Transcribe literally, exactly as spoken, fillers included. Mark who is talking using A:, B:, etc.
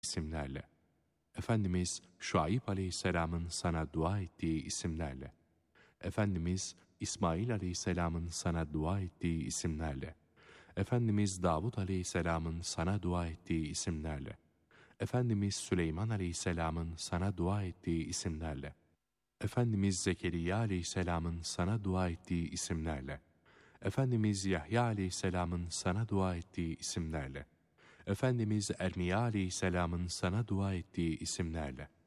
A: isimlerle. Efendimiz Şuayb Aleyhisselam'ın sana dua ettiği isimlerle. Efendimiz İsmail Aleyhisselam'ın sana dua ettiği isimlerle. Efendimiz Davud Aleyhisselam'ın sana dua ettiği isimlerle. Efendimiz Süleyman Aleyhisselam'ın sana dua ettiği isimlerle. Efendimiz Zekeriya Aleyhisselam'ın sana dua ettiği isimlerle. Efendimiz Yahya Aleyhisselam'ın sana dua ettiği isimlerle. Efendimiz Ermiya Aleyhisselam'ın sana dua ettiği isimlerle.